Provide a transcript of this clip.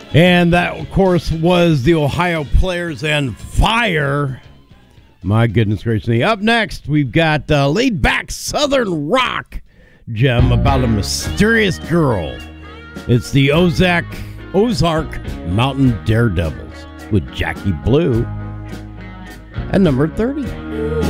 And that, of course, was the Ohio Players and Fire. My goodness gracious me. Up next, we've got laid-back Southern rock gem about a mysterious girl. It's the Ozark Mountain Daredevils with Jackie Blue at number 30.